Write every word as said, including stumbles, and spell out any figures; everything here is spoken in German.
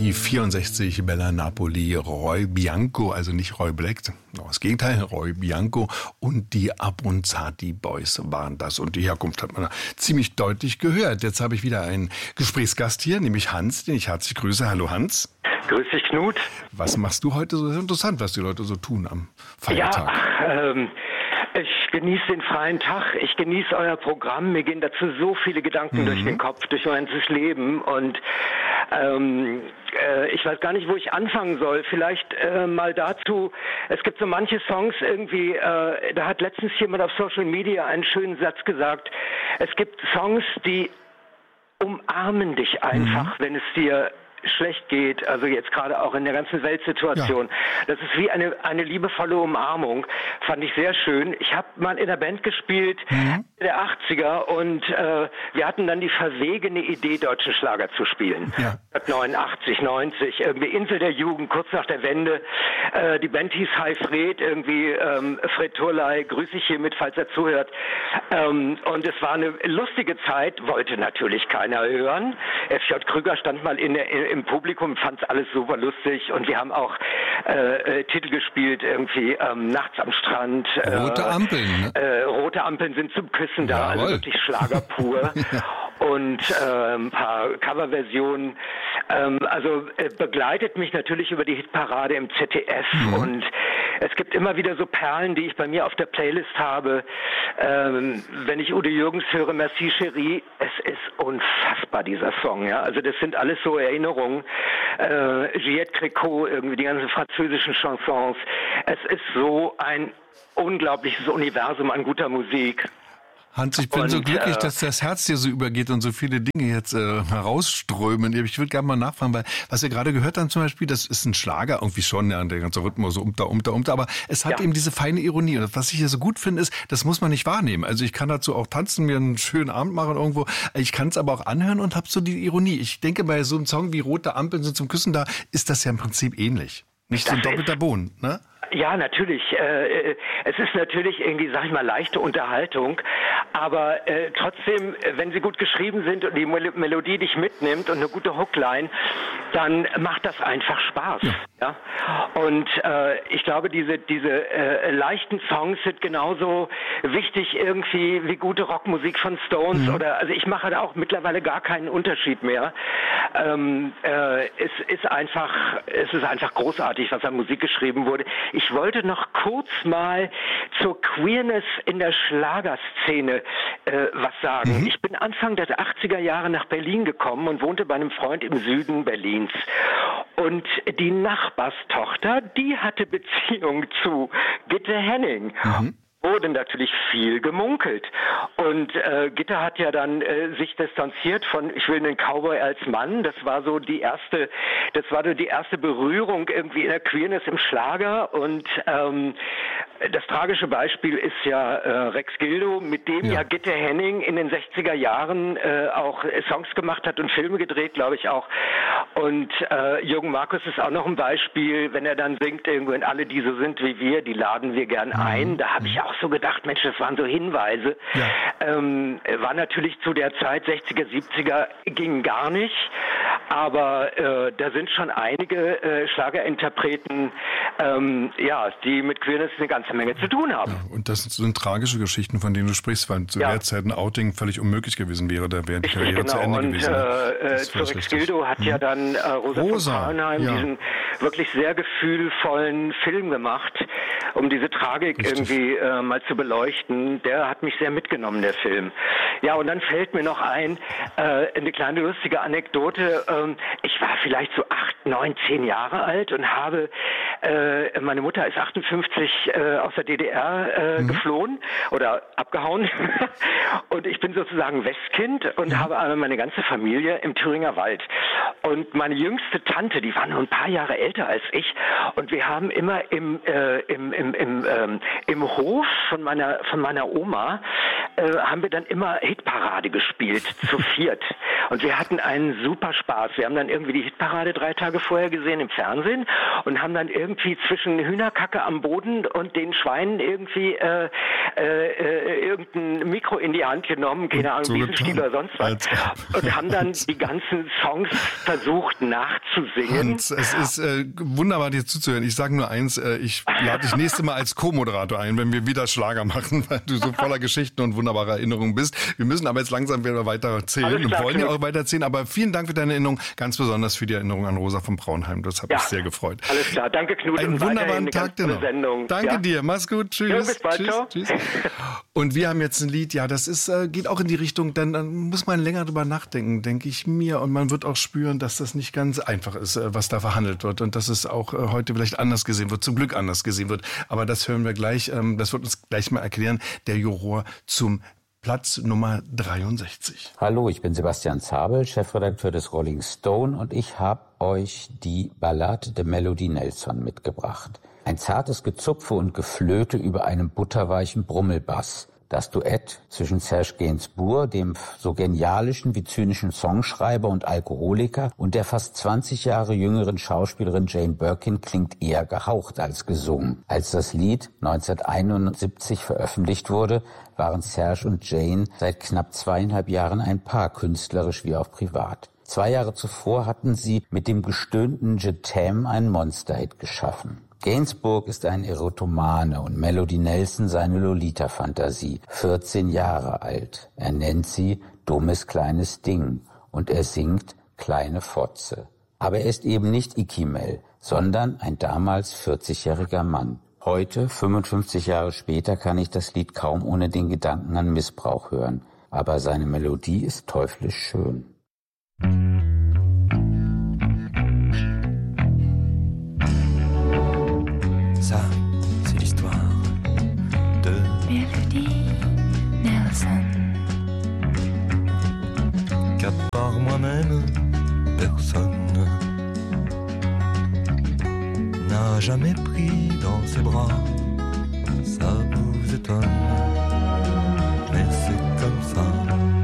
I vierundsechzig, Bella Napoli, Roy Bianco, also nicht Roy Black, das Gegenteil, Roy Bianco und die Abronzati Boys waren das. Und die Herkunft hat man ziemlich deutlich gehört. Jetzt habe ich wieder einen Gesprächsgast hier, nämlich Hans, den ich herzlich grüße. Hallo Hans. Grüß dich, Knut. Was machst du heute so interessant, was die Leute so tun am Feiertag? Ja, ähm, ich genieße den freien Tag, ich genieße euer Programm, mir gehen dazu so viele Gedanken mhm. durch den Kopf, durch mein ganzes Leben und ähm, äh, ich weiß gar nicht, wo ich anfangen soll. Vielleicht äh, mal dazu, es gibt so manche Songs irgendwie, äh, da hat letztens jemand auf Social Media einen schönen Satz gesagt, es gibt Songs, die umarmen dich einfach, mhm. wenn es dir schlecht geht, also jetzt gerade auch in der ganzen Weltsituation. Ja. Das ist wie eine eine liebevolle Umarmung. Fand ich sehr schön. Ich habe mal in der Band gespielt, mhm. der achtziger, und äh, wir hatten dann die verwegene Idee, deutschen Schlager zu spielen. Ja. neunundachtzig, neunzig, irgendwie Insel der Jugend, kurz nach der Wende. Äh, die Band hieß Hi Fred, irgendwie ähm, Fred Turley, grüße ich hiermit, falls er zuhört. Ähm, und es war eine lustige Zeit, wollte natürlich keiner hören. F J Krüger stand mal in der in, im Publikum, fand es alles super lustig, und wir haben auch äh, äh, Titel gespielt, irgendwie ähm, Nachts am Strand. Rote äh, Ampeln, ne? Äh, rote Ampeln sind zum Küssen da, Jawohl. Also wirklich Schlager pur. Ja. Und äh, ein paar Coverversionen. Ähm, also äh, begleitet mich natürlich über die Hitparade im Z D F, mhm. und es gibt immer wieder so Perlen, die ich bei mir auf der Playlist habe. Ähm, wenn ich Udo Jürgens höre, Merci Chérie, es ist unfassbar, dieser Song. Ja? Also das sind alles so Erinnerungen. Äh, Juliette Gréco, irgendwie die ganzen französischen Chansons. Es ist so ein unglaubliches Universum an guter Musik. Hans, ich bin und, so glücklich, äh, dass das Herz dir so übergeht und so viele Dinge jetzt äh, herausströmen. Ich würde gerne mal nachfragen, weil was wir gerade gehört haben zum Beispiel, das ist ein Schlager, irgendwie schon, ja, der ganze Rhythmus so umta, umta, umta, aber es hat ja. eben diese feine Ironie. Und was ich hier so gut finde, ist, das muss man nicht wahrnehmen. Also ich kann dazu auch tanzen, mir einen schönen Abend machen irgendwo. Ich kann es aber auch anhören und habe so die Ironie. Ich denke, bei so einem Song wie Rote Ampeln sind zum Küssen da, ist das ja im Prinzip ähnlich. Nicht so ein doppelter Boden, ne? Ja, natürlich. Äh, es ist natürlich irgendwie, sag ich mal, leichte Unterhaltung, aber äh, trotzdem, wenn sie gut geschrieben sind und die Mel- Melodie dich mitnimmt und eine gute Hookline, dann macht das einfach Spaß. Ja. Ja? Und äh, ich glaube, diese diese äh, leichten Songs sind genauso wichtig irgendwie wie gute Rockmusik von Stones, mhm. oder also ich mache da auch mittlerweile gar keinen Unterschied mehr. Ähm, äh, es ist einfach, es ist einfach großartig, was an Musik geschrieben wurde. Ich wollte noch kurz mal zur Queerness in der Schlagerszene äh, was sagen. Mhm. Ich bin Anfang der achtziger Jahre nach Berlin gekommen und wohnte bei einem Freund im Süden Berlins. Und die Nachbarstochter, die hatte Beziehung zu Gitte Henning. Mhm. Wurde natürlich viel gemunkelt. Und äh, Gitter hat ja dann äh, sich distanziert von Ich will einen Cowboy als Mann. Das war so die erste, das war so die erste Berührung irgendwie in der Queerness im Schlager. Und ähm, das tragische Beispiel ist ja äh, Rex Gildo, mit dem ja, ja Gitte Henning in den sechziger Jahren äh, auch Songs gemacht hat und Filme gedreht, glaube ich auch. Und äh, Jürgen Markus ist auch noch ein Beispiel, wenn er dann singt, irgendwo in Alle, die so sind wie wir, die laden wir gern ein. Da habe ich auch so gedacht, Mensch, das waren so Hinweise. Ja. Ähm, war natürlich zu der Zeit, sechziger, siebziger, ging gar nicht. Aber äh, da sind schon einige äh, Schlagerinterpreten, ähm, ja, die mit Queerness eine ganze Menge zu tun haben. Ja, und das sind tragische Geschichten, von denen du sprichst, weil zu ja. der Zeit ein Outing völlig unmöglich gewesen wäre. Da wäre die Karriere genau. zu Ende und, gewesen. Äh, Zurück Gildo hat mhm. ja dann äh, Rosa, Rosa von Braunheim ja. diesen wirklich sehr gefühlvollen Film gemacht, um diese Tragik Richtig. irgendwie äh, mal zu beleuchten. Der hat mich sehr mitgenommen, der Film. Ja, und dann fällt mir noch ein, äh, eine kleine lustige Anekdote. Ähm, ich war vielleicht so acht, neun, zehn Jahre alt und habe, äh, meine Mutter ist achtundfünfzig äh, aus der D D R äh, mhm. geflohen oder abgehauen. Und ich bin sozusagen Westkind und mhm. habe aber meine ganze Familie im Thüringer Wald. Und meine jüngste Tante, die war nur ein paar Jahre älter als ich, und wir haben immer im, äh, im, im, im, ähm, im Hof von meiner, von meiner Oma äh, haben wir dann immer Hitparade gespielt, zu viert. Und wir hatten einen super Spaß. Wir haben dann irgendwie die Hitparade drei Tage vorher gesehen im Fernsehen und haben dann irgendwie zwischen Hühnerkacke am Boden und den Schweinen irgendwie äh, äh, irgendein Mikro in die Hand genommen, keine Ahnung, Wiesenstiel oder sonst was. Und haben dann die ganzen Songs versucht nachzusingen. Hans, es ist äh, wunderbar, dir zuzuhören. Ich sage nur eins, äh, ich lade dich nächste Mal als Co-Moderator ein, wenn wir wieder Schlager machen, weil du so voller Geschichten und wunderbarer Erinnerungen bist. Wir müssen aber jetzt langsam wieder weiter erzählen und wollen ja auch weiter erzählen. Aber vielen Dank für deine Erinnerung, ganz besonders für die Erinnerung an Rosa von Braunheim. Das hat ja, mich sehr gefreut. Alles klar, danke Knut. Einen wunderbaren Tag dir noch. Sendung. Danke ja. dir, mach's gut, tschüss. Ja, bis bald, tschüss, tschüss. Und wir haben jetzt ein Lied, ja, das ist äh, geht auch in die Richtung, dann, dann muss man länger drüber nachdenken, denke ich mir. Und man wird auch spüren, dass das nicht ganz einfach ist, äh, was da verhandelt wird. Und dass es auch äh, heute vielleicht anders gesehen wird, zum Glück anders gesehen wird. Aber das hören wir gleich, ähm, das wird uns gleich mal erklären, der Juror zum Platz Nummer dreiundsechzig. Hallo, ich bin Sebastian Zabel, Chefredakteur des Rolling Stone und ich habe euch die Ballade de Melody Nelson mitgebracht. Ein zartes Gezupfe und Geflöte über einem butterweichen Brummelbass. Das Duett zwischen Serge Gainsbourg, dem so genialischen wie zynischen Songschreiber und Alkoholiker, und der fast zwanzig Jahre jüngeren Schauspielerin Jane Birkin klingt eher gehaucht als gesungen. Als das Lied neunzehnhunderteinundsiebzig veröffentlicht wurde, waren Serge und Jane seit knapp zweieinhalb Jahren ein Paar, künstlerisch wie auch privat. Zwei Jahre zuvor hatten sie mit dem gestöhnten Je t'aime einen Monsterhit geschaffen. Gainsbourg ist ein Erotomane und Melody Nelson seine Lolita-Fantasie, vierzehn Jahre alt. Er nennt sie dummes kleines Ding und er singt kleine Fotze. Aber er ist eben nicht Ikimel, sondern ein damals vierzigjähriger Mann. Heute, fünfundfünfzig Jahre später, kann ich das Lied kaum ohne den Gedanken an Missbrauch hören. Aber seine Melodie ist teuflisch schön. Ça, c'est l'histoire de Melody Nelson. Qu'à part moi-même, personne n'a jamais pris dans ses bras. Ça vous étonne, mais c'est comme ça.